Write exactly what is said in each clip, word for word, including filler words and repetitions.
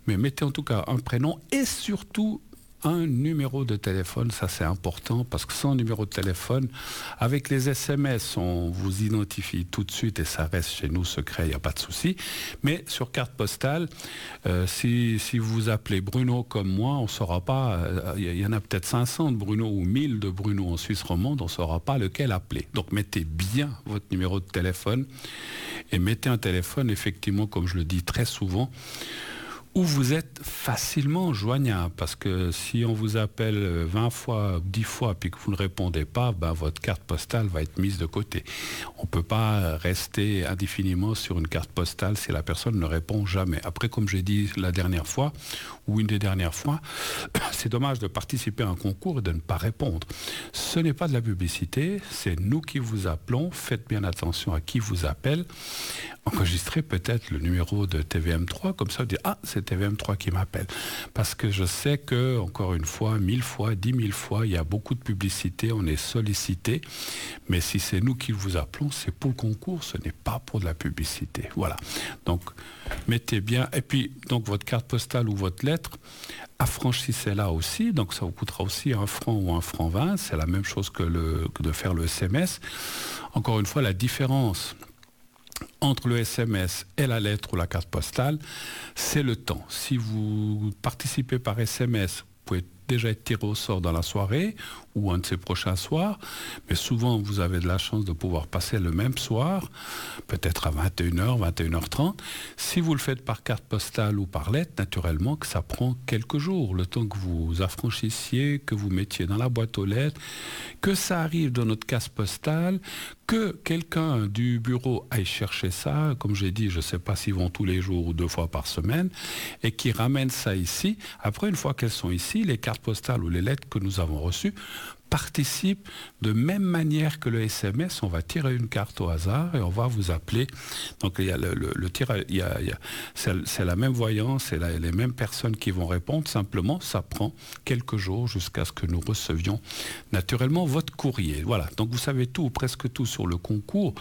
Mais mettez en tout cas un prénom et surtout un numéro de téléphone, ça c'est important parce que sans numéro de téléphone, avec les S M S, on vous identifie tout de suite et ça reste chez nous secret, il n'y a pas de souci. Mais sur carte postale, euh, si, si vous appelez Bruno comme moi, on ne saura pas, il euh, y, y en a peut-être cinq cents de Bruno ou mille de Bruno en Suisse romande, on ne saura pas lequel appeler. Donc mettez bien votre numéro de téléphone et mettez un téléphone, effectivement, comme je le dis très souvent, où vous êtes facilement joignable, parce que si on vous appelle vingt fois, dix fois, puis que vous ne répondez pas, ben votre carte postale va être mise de côté. On ne peut pas rester indéfiniment sur une carte postale si la personne ne répond jamais. Après, comme j'ai dit la dernière fois, ou une des dernières fois, c'est dommage de participer à un concours et de ne pas répondre. Ce n'est pas de la publicité, c'est nous qui vous appelons, faites bien attention à qui vous appelle, enregistrez peut-être le numéro de T V M trois, comme ça vous dites « Ah, c'est T V M trois qui m'appelle ». Parce que je sais que, encore une fois, mille fois, dix mille fois, il y a beaucoup de publicité, on est sollicité, mais si c'est nous qui vous appelons, c'est pour le concours, ce n'est pas pour de la publicité. Voilà. Donc, mettez bien, et puis, donc votre carte postale ou votre lettre, affranchissez-la aussi, donc ça vous coûtera aussi un franc ou un franc vingt, c'est la même chose que, le, que de faire le S M S. Encore une fois, la différence entre le S M S et la lettre ou la carte postale, c'est le temps. Si vous participez par S M S, vous pouvez déjà être tiré au sort dans la soirée ou un de ces prochains soirs, mais souvent vous avez de la chance de pouvoir passer le même soir, peut-être à vingt et une heures, vingt et une heures trente. Si vous le faites par carte postale ou par lettre, naturellement que ça prend quelques jours, le temps que vous affranchissiez, que vous mettiez dans la boîte aux lettres, que ça arrive dans notre case postale, que quelqu'un du bureau aille chercher ça, comme j'ai dit, je ne sais pas s'ils vont tous les jours ou deux fois par semaine, et qui ramène ça ici. Après, une fois qu'elles sont ici, les cartes postales ou les lettres que nous avons reçues participent de même manière que le S M S. On va tirer une carte au hasard et on va vous appeler. Donc il y a le, le, le tir, il y a, il y a, c'est, c'est la même voyance, c'est la, les mêmes personnes qui vont répondre. Simplement, ça prend quelques jours jusqu'à ce que nous recevions naturellement votre courrier. Voilà. Donc vous savez tout, ou presque tout sur le concours.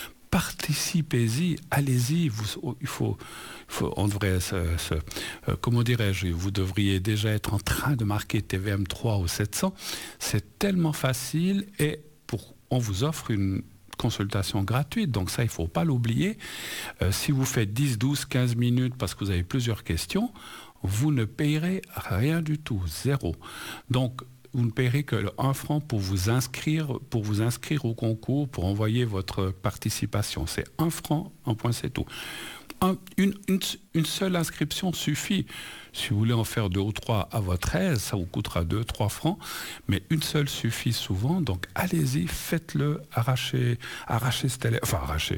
Participez-y, allez-y. Vous, il faut, il faut, on devrait, se, se, euh, comment dirais-je, vous devriez déjà être en train de marquer T V M trois au sept cents. C'est tellement facile et pour, on vous offre une consultation gratuite, donc ça il ne faut pas l'oublier. Euh, si vous faites dix, douze, quinze minutes parce que vous avez plusieurs questions, vous ne payerez rien du tout, zéro. Donc vous ne payerez que un franc pour vous inscrire, pour vous inscrire au concours, pour envoyer votre participation. C'est un franc, un point, c'est tout. Un, une, une, une seule inscription suffit. Si vous voulez en faire deux ou trois à votre aise, ça vous coûtera deux, trois francs, mais une seule suffit souvent. Donc allez-y, faites-le, arrachez, arrachez ce téléphone, enfin arrachez,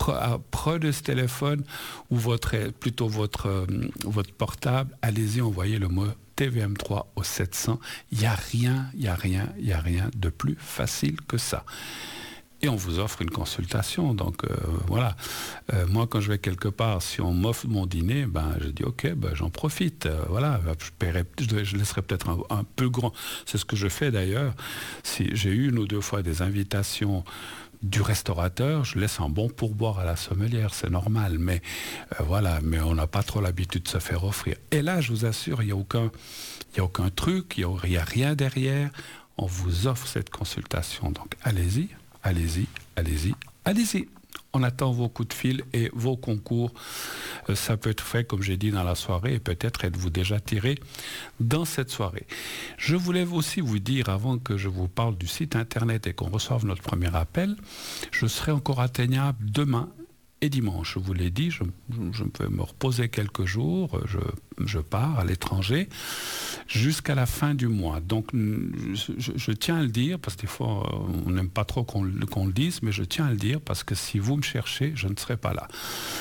prenez ce téléphone ou votre, plutôt votre, euh, votre portable, allez-y, envoyez le mot T V M trois au sept cents. Il n'y a rien, il n'y a rien, il n'y a rien de plus facile que ça. Et on vous offre une consultation. Donc euh, voilà, euh, moi quand je vais quelque part, si on m'offre mon dîner, ben je dis ok, ben j'en profite. Euh, voilà, je, paierai, je, je laisserai peut-être un, un peu grand. C'est ce que je fais d'ailleurs. Si j'ai eu une ou deux fois des invitations du restaurateur, je laisse un bon pourboire à la sommelière, c'est normal. Mais euh, voilà, mais on n'a pas trop l'habitude de se faire offrir. Et là, je vous assure, il n'y a aucun, il y a aucun truc, il n'y a, a rien derrière. On vous offre cette consultation. Donc allez-y. Allez-y, allez-y, allez-y. On attend vos coups de fil et vos concours. Euh, ça peut être fait, comme j'ai dit, dans la soirée et peut-être êtes-vous déjà tiré dans cette soirée. Je voulais aussi vous dire, avant que je vous parle du site internet et qu'on reçoive notre premier appel, je serai encore atteignable demain et dimanche. Je vous l'ai dit, je, je peux me reposer quelques jours, je, je pars à l'étranger jusqu'à la fin du mois. Donc je, je, je tiens à le dire, parce que des fois on n'aime pas trop qu'on, qu'on le dise, mais je tiens à le dire parce que si vous me cherchez, je ne serai pas là.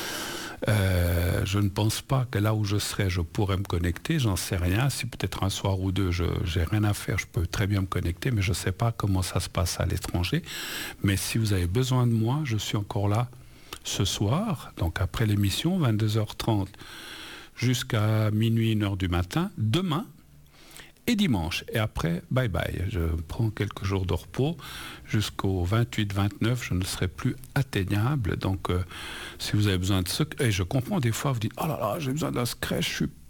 Euh, je ne pense pas que là où je serai, je pourrais me connecter, j'en sais rien. Si peut-être un soir ou deux, je n'ai rien à faire, je peux très bien me connecter, mais je ne sais pas comment ça se passe à l'étranger. Mais si vous avez besoin de moi, je suis encore là ce soir, donc après l'émission, vingt-deux heures trente jusqu'à minuit, une heure du matin, demain et dimanche. Et après, bye bye. Je prends quelques jours de repos jusqu'au vingt-huit vingt-neuf, je ne serai plus atteignable. Donc, euh, si vous avez besoin de ce... Et je comprends des fois, vous dites, oh là là, j'ai besoin d'un secret, je suis